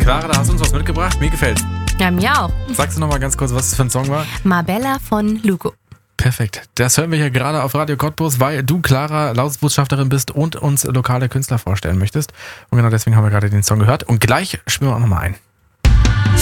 Clara, da hast du uns was mitgebracht. Mir gefällt's. Ja, mir auch. Sagst du noch mal ganz kurz, was es für ein Song war? Marbella von Lugo. Perfekt. Das hören wir hier gerade auf Radio Cottbus, weil du, Clara, Lausbotschafterin bist und uns lokale Künstler vorstellen möchtest. Und genau deswegen haben wir gerade den Song gehört. Und gleich spielen wir auch nochmal ein.